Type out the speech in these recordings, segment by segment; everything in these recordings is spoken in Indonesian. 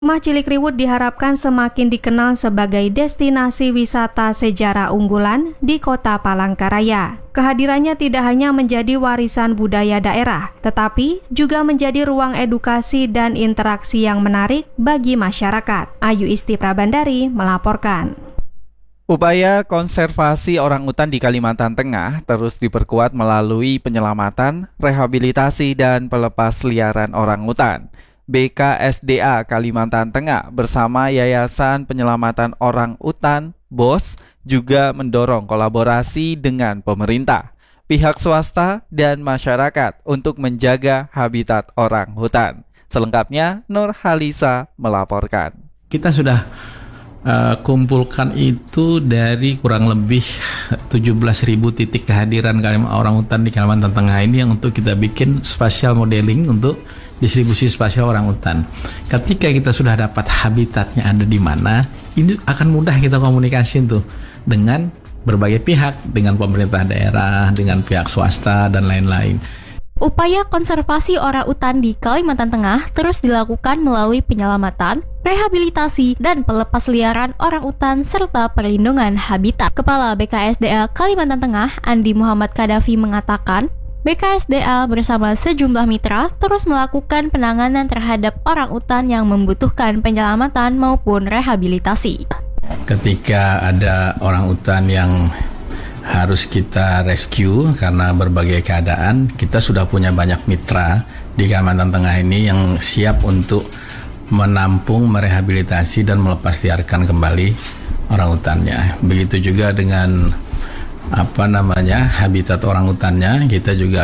Rumah Cilikriwut diharapkan semakin dikenal sebagai destinasi wisata sejarah unggulan di Kota Palangkaraya. Kehadirannya tidak hanya menjadi warisan budaya daerah, tetapi juga menjadi ruang edukasi dan interaksi yang menarik bagi masyarakat. Ayu Isti Prabandari melaporkan. Upaya konservasi orangutan di Kalimantan Tengah terus diperkuat melalui penyelamatan, rehabilitasi, dan pelepasliaran orangutan. BKSDA Kalimantan Tengah bersama Yayasan Penyelamatan Orang Utan BOS juga mendorong kolaborasi dengan pemerintah, pihak swasta, dan masyarakat untuk menjaga habitat orang hutan. Selengkapnya Nur Halisa melaporkan. Kita sudah kumpulkan itu dari kurang lebih 17.000 titik kehadiran orang hutan di Kalimantan Tengah ini yang untuk kita bikin spatial modeling untuk distribusi spasial orangutan. Ketika kita sudah dapat habitatnya ada di mana, ini akan mudah kita komunikasi tuh dengan berbagai pihak, dengan pemerintah daerah, dengan pihak swasta, dan lain-lain. Upaya konservasi orangutan di Kalimantan Tengah terus dilakukan melalui penyelamatan, rehabilitasi, dan pelepasliaran orangutan serta perlindungan habitat. Kepala BKSDA Kalimantan Tengah, Andi Muhammad Kadafi mengatakan, BKSDA bersama sejumlah mitra terus melakukan penanganan terhadap orangutan yang membutuhkan penyelamatan maupun rehabilitasi. Ketika ada orangutan yang harus kita rescue karena berbagai keadaan, kita sudah punya banyak mitra di Kalimantan Tengah ini yang siap untuk menampung, merehabilitasi, dan melepasliarkan kembali orangutannya. Begitu juga dengan habitat orangutannya, kita juga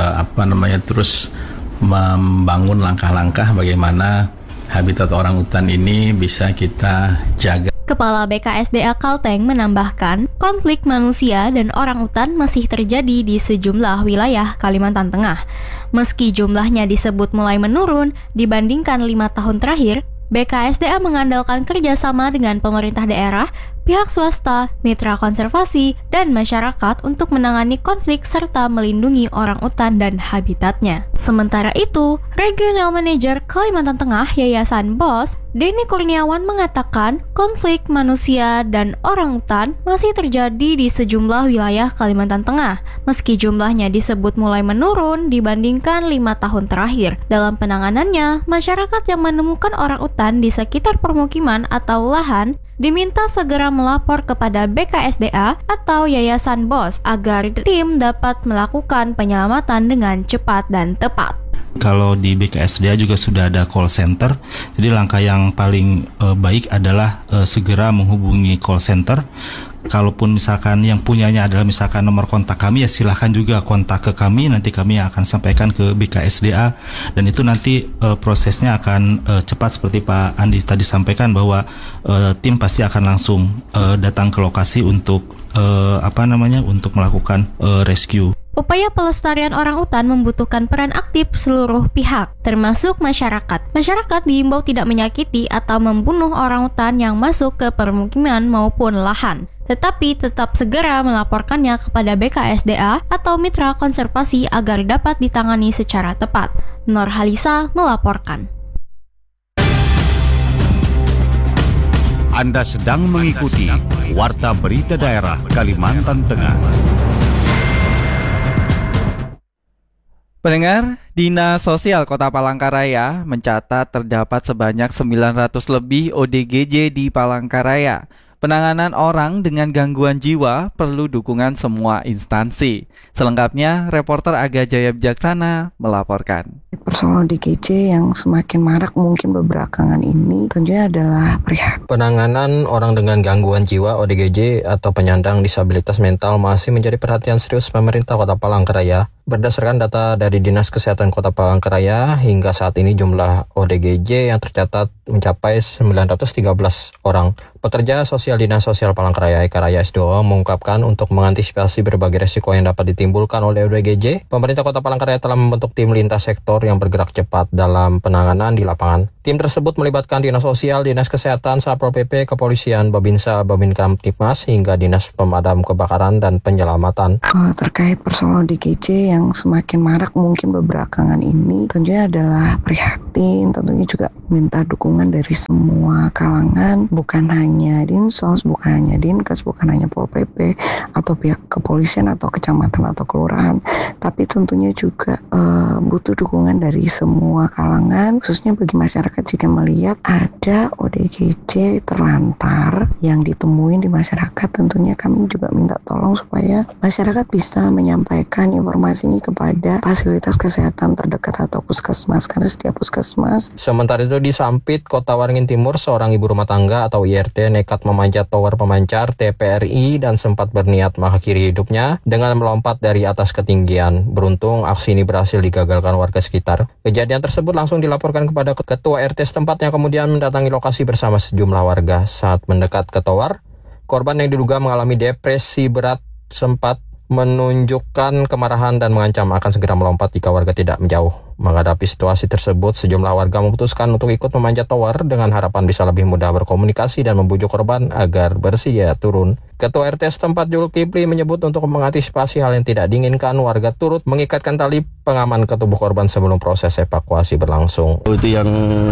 terus membangun langkah-langkah bagaimana habitat orangutan ini bisa kita jaga. Kepala BKSDA Kalteng menambahkan, konflik manusia dan orangutan masih terjadi di sejumlah wilayah Kalimantan Tengah. Meski jumlahnya disebut mulai menurun dibandingkan 5 tahun terakhir, BKSDA mengandalkan kerjasama dengan pemerintah daerah, pihak swasta, mitra konservasi, dan masyarakat untuk menangani konflik serta melindungi orangutan dan habitatnya. Sementara itu, Regional Manager Kalimantan Tengah Yayasan BOS, Denny Kurniawan mengatakan konflik manusia dan orangutan masih terjadi di sejumlah wilayah Kalimantan Tengah, meski jumlahnya disebut mulai menurun dibandingkan 5 tahun terakhir. Dalam penanganannya, masyarakat yang menemukan orangutan di sekitar permukiman atau lahan diminta segera melapor kepada BKSDA atau Yayasan BOS agar tim dapat melakukan penyelamatan dengan cepat dan tepat. Kalau di BKSDA juga sudah ada call center, jadi langkah yang paling baik adalah segera menghubungi call center. Kalaupun misalkan yang punyanya adalah misalkan nomor kontak kami, ya silahkan juga kontak ke kami, nanti kami akan sampaikan ke BKSDA, dan itu nanti prosesnya akan cepat seperti Pak Andi tadi sampaikan bahwa tim pasti akan langsung datang ke lokasi untuk untuk melakukan rescue. Upaya pelestarian orangutan membutuhkan peran aktif seluruh pihak, termasuk masyarakat. Masyarakat diimbau tidak menyakiti atau membunuh orangutan yang masuk ke permukiman maupun lahan, tetapi tetap segera melaporkannya kepada BKSDA atau mitra konservasi agar dapat ditangani secara tepat. Nur Halisa melaporkan. Anda sedang mengikuti Warta Berita Daerah Kalimantan Tengah. Pendengar, Dinas Sosial Kota Palangkaraya mencatat terdapat sebanyak 900 lebih ODGJ di Palangkaraya. Penanganan orang dengan gangguan jiwa perlu dukungan semua instansi. Selengkapnya, reporter Aga Jaya Bijaksana melaporkan. Persoalan ODGJ yang semakin marak mungkin belakangan ini tentunya adalah prihatin. Penanganan orang dengan gangguan jiwa ODGJ atau penyandang disabilitas mental masih menjadi perhatian serius pemerintah Kota Palangkaraya. Berdasarkan data dari Dinas Kesehatan Kota Palangkaraya, hingga saat ini jumlah ODGJ yang tercatat mencapai 913 orang. Pekerja sosial Dinas Sosial Palangkaraya Eka Raya S2 mengungkapkan untuk mengantisipasi berbagai resiko yang dapat ditimbulkan oleh ODGJ, pemerintah Kota Palangkaraya telah membentuk tim lintas sektor yang bergerak cepat dalam penanganan di lapangan. Tim tersebut melibatkan Dinas Sosial, Dinas Kesehatan, Satpol PP, Kepolisian, Babinsa, Babin Kamtibmas, hingga Dinas Pemadam Kebakaran dan Penyelamatan. Kalau terkait persoalan ODGJ yang semakin marak mungkin belakangan ini, tentunya adalah prihatin, tentunya juga minta dukungan dari semua kalangan, bukan hanya Dinsos, bukan hanya Dinkes, bukan hanya Pol PP, atau pihak kepolisian atau kecamatan atau kelurahan, tapi tentunya juga butuh dukungan dari semua kalangan, khususnya bagi masyarakat jika melihat ada ODGJ terlantar yang ditemuin di masyarakat. Tentunya kami juga minta tolong supaya masyarakat bisa menyampaikan informasi ini kepada fasilitas kesehatan terdekat atau puskesmas, karena setiap puskesmas. Sementara itu di Sampit, Kota Waringin Timur, seorang ibu rumah tangga atau IRT nekat memanjat tower pemancar TPRI dan sempat berniat mengakhiri hidupnya dengan melompat dari atas ketinggian. Beruntung aksi ini berhasil digagalkan warga sekitar. Kejadian tersebut langsung dilaporkan kepada Ketua RT setempat yang kemudian mendatangi lokasi bersama sejumlah warga. Saat mendekat ke tower, korban yang diduga mengalami depresi berat sempat menunjukkan kemarahan dan mengancam akan segera melompat jika warga tidak menjauh. Menghadapi situasi tersebut, sejumlah warga memutuskan untuk ikut memanjat tower dengan harapan bisa lebih mudah berkomunikasi dan membujuk korban agar bersedia turun. Ketua RT setempat Zulkifli menyebut untuk mengantisipasi hal yang tidak diinginkan, warga turut mengikatkan tali pengaman ke tubuh korban sebelum proses evakuasi berlangsung. Itu yang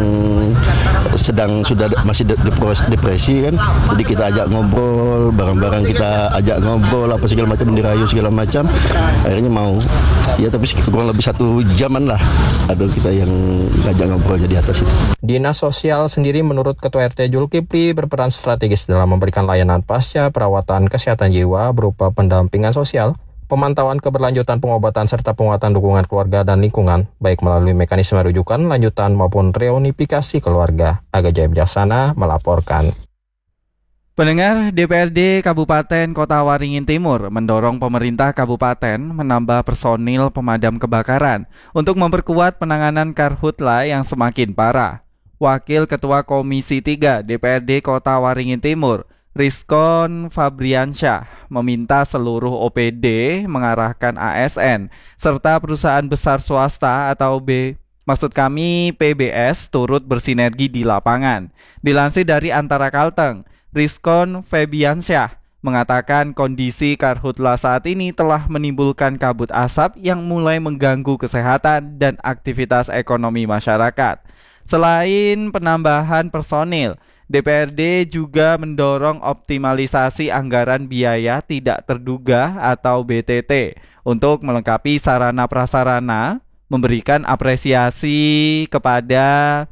masih depresi kan, jadi kita ajak ngobrol, bareng-bareng kita ajak ngobrol apa segala macam, dirayu segala macam, akhirnya mau. Ya tapi kurang lebih 1 jaman lah. Ada kita yang ngajak ngobrolnya di atas itu. Dinas Sosial sendiri menurut Ketua RT Zulkifli berperan strategis dalam memberikan layanan pasca perawatan kesehatan jiwa berupa pendampingan sosial, pemantauan keberlanjutan pengobatan serta penguatan dukungan keluarga dan lingkungan, baik melalui mekanisme rujukan, lanjutan maupun reunifikasi keluarga. Aga Jaya Bijaksana melaporkan. Pendengar, DPRD Kabupaten Kota Waringin Timur mendorong pemerintah kabupaten menambah personil pemadam kebakaran untuk memperkuat penanganan karhutla yang semakin parah. Wakil Ketua Komisi 3 DPRD Kota Waringin Timur, Rizkon Fabriansyah, meminta seluruh OPD mengarahkan ASN serta perusahaan besar swasta atau PBS turut bersinergi di lapangan. Dilansir dari Antara Kalteng, Rizkon Fabriansyah mengatakan kondisi karhutla saat ini telah menimbulkan kabut asap yang mulai mengganggu kesehatan dan aktivitas ekonomi masyarakat. Selain penambahan personil, DPRD juga mendorong optimalisasi anggaran biaya tidak terduga atau BTT untuk melengkapi sarana prasarana, memberikan apresiasi kepada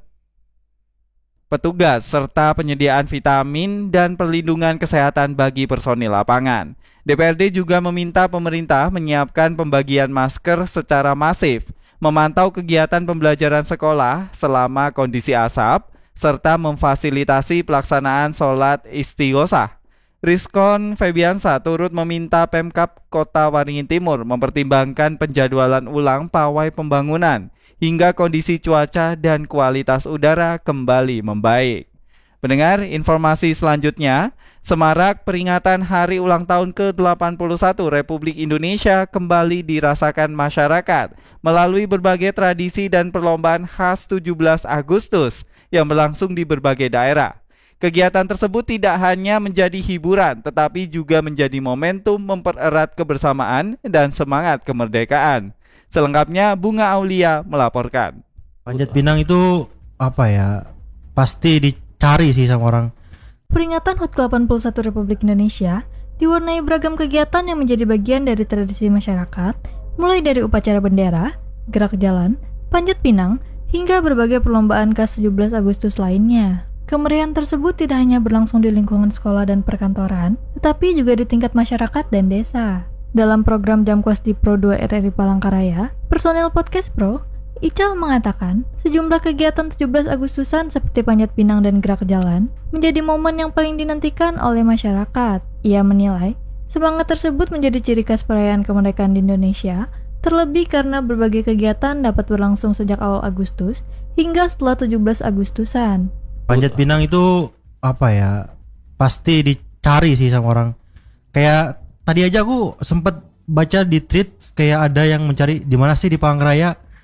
petugas serta penyediaan vitamin dan perlindungan kesehatan bagi personil lapangan. DPRD juga meminta pemerintah menyiapkan pembagian masker secara masif, memantau kegiatan pembelajaran sekolah selama kondisi asap, serta memfasilitasi pelaksanaan sholat istighosah. Rizkon Fabriansyah turut meminta Pemkab Kota Waringin Timur mempertimbangkan penjadwalan ulang pawai pembangunan hingga kondisi cuaca dan kualitas udara kembali membaik. Pendengar, informasi selanjutnya, semarak peringatan hari ulang tahun ke-81 Republik Indonesia kembali dirasakan masyarakat melalui berbagai tradisi dan perlombaan khas 17 Agustus yang berlangsung di berbagai daerah. Kegiatan tersebut tidak hanya menjadi hiburan, tetapi juga menjadi momentum mempererat kebersamaan dan semangat kemerdekaan. Selengkapnya Bunga Aulia melaporkan. Panjat Pinang itu apa ya? Pasti dicari sih sama orang. Peringatan HUT ke-81 Republik Indonesia diwarnai beragam kegiatan yang menjadi bagian dari tradisi masyarakat, mulai dari upacara bendera, gerak jalan, panjat pinang, hingga berbagai perlombaan khas 17 Agustus lainnya. Kemeriahan tersebut tidak hanya berlangsung di lingkungan sekolah dan perkantoran, tetapi juga di tingkat masyarakat dan desa. Dalam program Jamkos di Pro 2 RRI Palangkaraya, personel Podcast Pro, Ical mengatakan sejumlah kegiatan 17 Agustusan seperti panjat pinang dan gerak jalan menjadi momen yang paling dinantikan oleh masyarakat. Ia menilai semangat tersebut menjadi ciri khas perayaan kemerdekaan di Indonesia, terlebih karena berbagai kegiatan dapat berlangsung sejak awal Agustus hingga setelah 17 Agustusan. Panjat pinang itu apa ya? Pasti dicari sih sama orang. Kayak tadi aja aku sempet baca di tweet kayak ada yang mencari di mana sih di Palangkaraya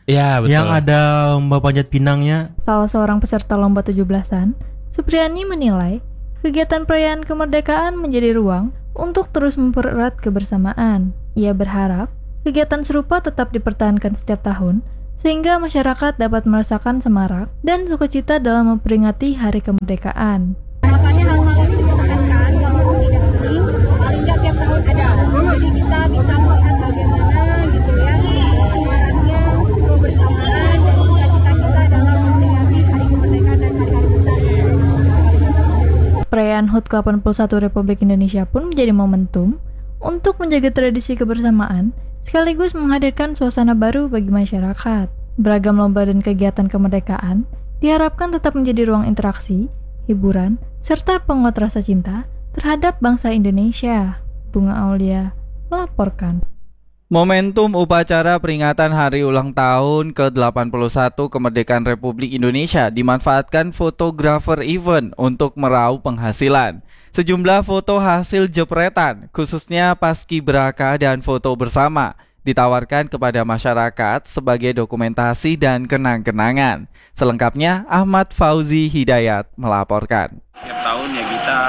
Ya, betul. Yang ada lomba panjat pinangnya. Salah seorang peserta lomba 17-an, Supriyani menilai kegiatan perayaan kemerdekaan menjadi ruang untuk terus mempererat kebersamaan. Ia berharap kegiatan serupa tetap dipertahankan setiap tahun sehingga masyarakat dapat merasakan semarak dan sukacita dalam memperingati Hari Kemerdekaan. Harapannya hal-hal ini dipertahankan walaupun tidak sering, paling nggak tiap tahun ada. Jadi kita bisa melihat bagaimana gitu ya semaraknya kebersamaan dan sukacita kita dalam memperingati Hari Kemerdekaan dan hari-hari besar. Perayaan HUT ke-81 Republik Indonesia pun menjadi momentum untuk menjaga tradisi kebersamaan sekaligus menghadirkan suasana baru bagi masyarakat. Beragam lomba dan kegiatan kemerdekaan diharapkan tetap menjadi ruang interaksi, hiburan, serta penguat rasa cinta terhadap bangsa Indonesia. Bunga Aulia melaporkan. Momentum upacara peringatan hari ulang tahun ke-81 kemerdekaan Republik Indonesia dimanfaatkan fotografer event untuk meraup penghasilan. Sejumlah foto hasil jepretan, khususnya paskibraka dan foto bersama, ditawarkan kepada masyarakat sebagai dokumentasi dan kenang-kenangan. Selengkapnya, Ahmad Fauzi Hidayat melaporkan. Setiap tahun ya kita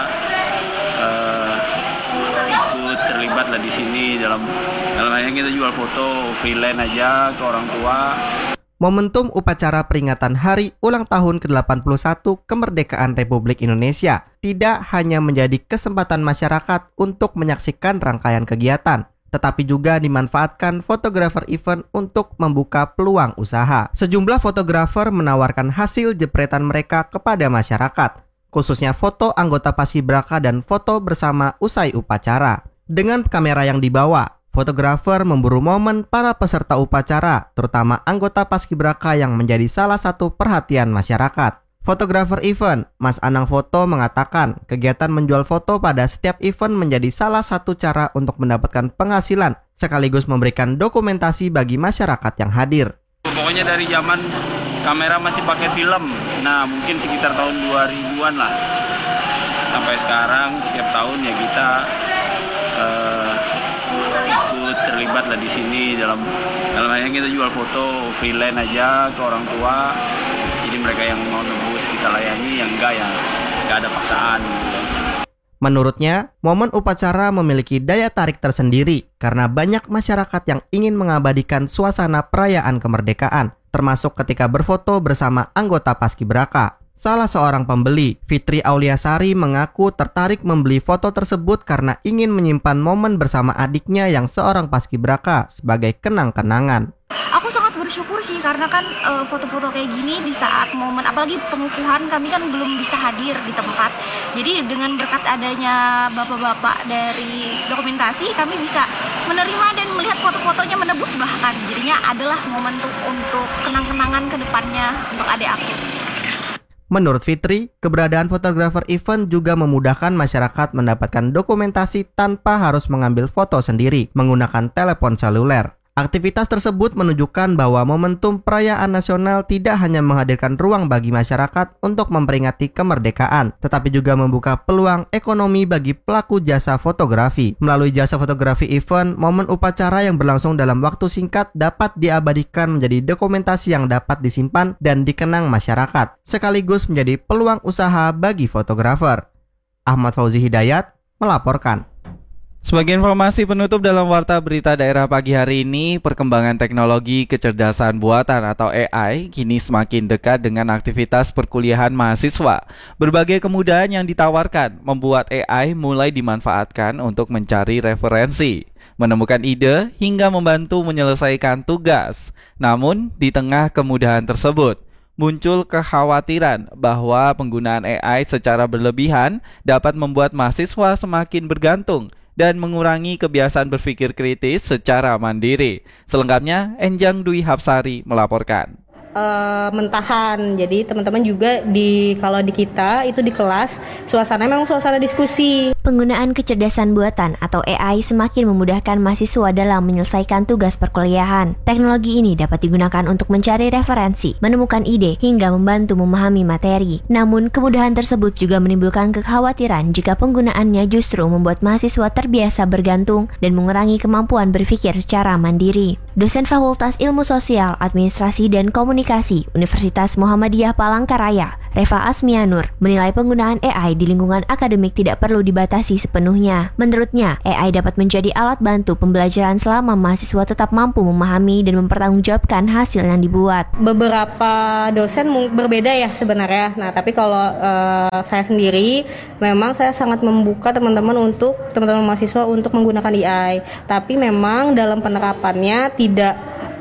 ikut terlibat lah di sini dalam hanya kita jual foto freelance aja ke orang tua. Momentum upacara peringatan Hari Ulang Tahun ke-81 Kemerdekaan Republik Indonesia tidak hanya menjadi kesempatan masyarakat untuk menyaksikan rangkaian kegiatan, tetapi juga dimanfaatkan fotografer event untuk membuka peluang usaha. Sejumlah fotografer menawarkan hasil jepretan mereka kepada masyarakat, khususnya foto anggota paskibraka dan foto bersama usai upacara. Dengan kamera yang dibawa, fotografer memburu momen para peserta upacara, terutama anggota paskibraka yang menjadi salah satu perhatian masyarakat. Fotografer event, Mas Anang Foto mengatakan, kegiatan menjual foto pada setiap event menjadi salah satu cara untuk mendapatkan penghasilan, sekaligus memberikan dokumentasi bagi masyarakat yang hadir. Pokoknya dari zaman kamera masih pakai film, nah mungkin sekitar tahun 2000-an lah. Sampai sekarang, setiap tahun ya kita ikut terlibat lah di sini dalam hanya kita jual foto freelance aja ke orang tua. Jadi mereka yang mau nebus kita layani, yang enggak ya enggak ada paksaan gitu. Menurutnya, momen upacara memiliki daya tarik tersendiri karena banyak masyarakat yang ingin mengabadikan suasana perayaan kemerdekaan, termasuk ketika berfoto bersama anggota paskibraka. Salah seorang pembeli, Fitri Auliasari, mengaku tertarik membeli foto tersebut karena ingin menyimpan momen bersama adiknya yang seorang paskibraka sebagai kenang-kenangan. Aku sangat bersyukur sih karena kan foto-foto kayak gini di saat momen apalagi pengukuhan kami kan belum bisa hadir di tempat. Jadi dengan berkat adanya bapak-bapak dari dokumentasi kami bisa menerima dan melihat foto-fotonya menebus bahkan. Jadinya adalah momentum untuk kenang-kenangan ke depannya untuk adik aku. Menurut Fitri, keberadaan fotografer event juga memudahkan masyarakat mendapatkan dokumentasi tanpa harus mengambil foto sendiri menggunakan telepon seluler. Aktivitas tersebut menunjukkan bahwa momentum perayaan nasional tidak hanya menghadirkan ruang bagi masyarakat untuk memperingati kemerdekaan, tetapi juga membuka peluang ekonomi bagi pelaku jasa fotografi. Melalui jasa fotografi event, momen upacara yang berlangsung dalam waktu singkat dapat diabadikan menjadi dokumentasi yang dapat disimpan dan dikenang masyarakat, sekaligus menjadi peluang usaha bagi fotografer. Ahmad Fauzi Hidayat melaporkan. Sebagai informasi penutup dalam Warta Berita Daerah pagi hari ini, perkembangan teknologi kecerdasan buatan atau AI kini semakin dekat dengan aktivitas perkuliahan mahasiswa. Berbagai kemudahan yang ditawarkan membuat AI mulai dimanfaatkan untuk mencari referensi, menemukan ide, hingga membantu menyelesaikan tugas. Namun, di tengah kemudahan tersebut, muncul kekhawatiran bahwa penggunaan AI secara berlebihan dapat membuat mahasiswa semakin bergantung dan mengurangi kebiasaan berpikir kritis secara mandiri. Selengkapnya, Enjang Dwi Hapsari melaporkan. mentahan. Jadi teman-teman juga kalau di kita itu di kelas suasananya memang suasana diskusi. Penggunaan kecerdasan buatan atau AI semakin memudahkan mahasiswa dalam menyelesaikan tugas perkuliahan. Teknologi ini dapat digunakan untuk mencari referensi, menemukan ide, hingga membantu memahami materi. Namun, kemudahan tersebut juga menimbulkan kekhawatiran jika penggunaannya justru membuat mahasiswa terbiasa bergantung dan mengurangi kemampuan berpikir secara mandiri. Dosen Fakultas Ilmu Sosial, Administrasi dan Komunikasi Universitas Muhammadiyah Palangkaraya, Reva Asmianur, menilai penggunaan AI di lingkungan akademik tidak perlu dibatasi sepenuhnya. Menurutnya, AI dapat menjadi alat bantu pembelajaran selama mahasiswa tetap mampu memahami dan mempertanggungjawabkan hasil yang dibuat. Beberapa dosen berbeda ya sebenarnya. Nah, tapi kalau saya sendiri, memang saya sangat membuka teman-teman mahasiswa untuk menggunakan AI. Tapi memang dalam penerapannya tidak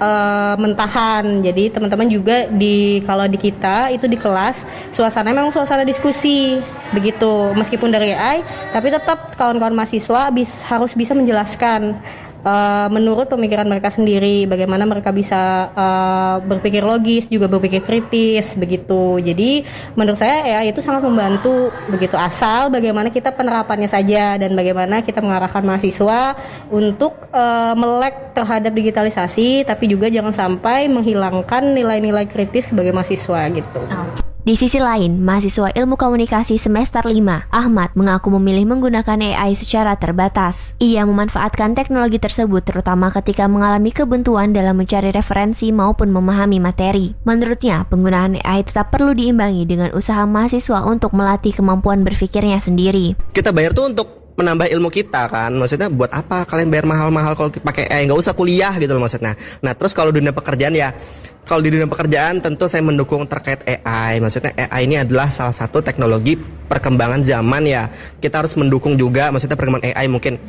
mentahan. Jadi teman-teman juga kalau di kita itu di kelas suasananya memang suasana diskusi begitu. Meskipun dari AI, tapi tetap kawan-kawan mahasiswa harus bisa menjelaskan menurut pemikiran mereka sendiri, bagaimana mereka bisa berpikir logis, juga berpikir kritis begitu. Jadi menurut saya ya itu sangat membantu begitu, asal bagaimana kita penerapannya saja dan bagaimana kita mengarahkan mahasiswa untuk melek terhadap digitalisasi, tapi juga jangan sampai menghilangkan nilai-nilai kritis sebagai mahasiswa gitu. Di sisi lain, mahasiswa Ilmu Komunikasi semester 5, Ahmad, mengaku memilih menggunakan AI secara terbatas. Ia memanfaatkan teknologi tersebut terutama ketika mengalami kebuntuan dalam mencari referensi maupun memahami materi. Menurutnya, penggunaan AI tetap perlu diimbangi dengan usaha mahasiswa untuk melatih kemampuan berpikirnya sendiri. Kita bayar tuh untuk menambah ilmu kita kan, maksudnya buat apa kalian bayar mahal-mahal kalau pakai AI, nggak usah kuliah gitu loh maksudnya. Nah terus kalau dunia pekerjaan ya, kalau di dunia pekerjaan tentu saya mendukung terkait AI, maksudnya AI ini adalah salah satu teknologi perkembangan zaman ya, kita harus mendukung juga, maksudnya perkembangan AI mungkin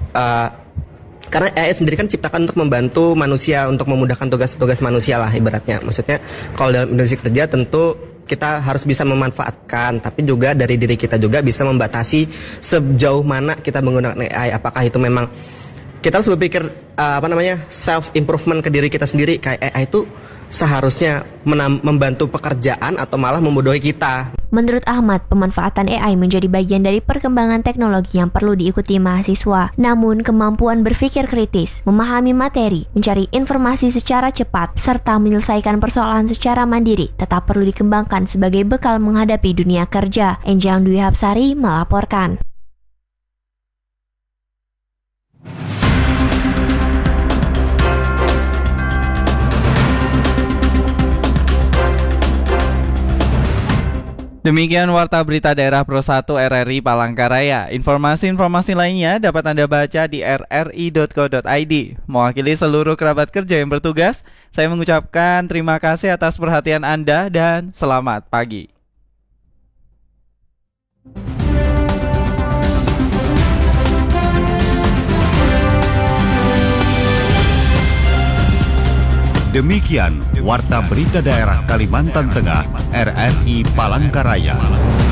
karena AI sendiri kan ciptakan untuk membantu manusia, untuk memudahkan tugas-tugas manusia lah ibaratnya. Maksudnya kalau dalam industri kerja tentu kita harus bisa memanfaatkan, tapi juga dari diri kita juga bisa membatasi sejauh mana kita menggunakan AI. Apakah itu memang kita harus berpikir self improvement ke diri kita sendiri, kayak AI itu seharusnya membantu pekerjaan atau malah membodohi kita. Menurut Ahmad, pemanfaatan AI menjadi bagian dari perkembangan teknologi yang perlu diikuti mahasiswa. Namun, kemampuan berpikir kritis, memahami materi, mencari informasi secara cepat, serta menyelesaikan persoalan secara mandiri tetap perlu dikembangkan sebagai bekal menghadapi dunia kerja. Enjang Dwi Hapsari melaporkan. Demikian Warta Berita Daerah Pro 1 RRI Palangkaraya. Informasi-informasi lainnya dapat Anda baca di rri.co.id. Mewakili seluruh kerabat kerja yang bertugas, saya mengucapkan terima kasih atas perhatian Anda dan selamat pagi. Demikian Warta Berita Daerah Kalimantan Tengah RRI Palangkaraya.